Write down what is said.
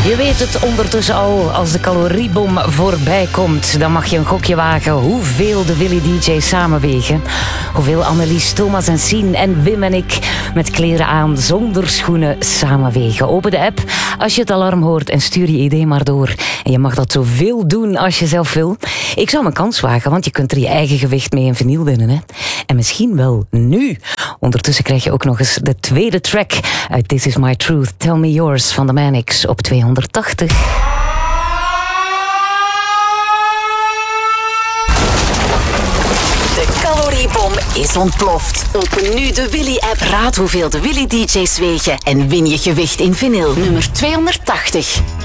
Je weet het ondertussen al, als de caloriebom voorbij komt, dan mag je een gokje wagen hoeveel de Willy DJ's samenwegen. Hoeveel Annelies, Thomas en Sien en Wim en ik met kleren aan zonder schoenen samenwegen. Open de app als je het alarm hoort en stuur je idee maar door. En je mag dat zoveel doen als je zelf wil. Ik zou mijn kans wagen, want je kunt er je eigen gewicht mee in vinyl winnen. Hè? En misschien wel nu. Ondertussen krijg je ook nog eens de tweede track uit This Is My Truth, Tell Me Yours van de Manics op 280. De caloriebom is ontploft. Open nu de Willy-app, raad hoeveel de Willy DJ's wegen en win je gewicht in vinyl. Nummer 280.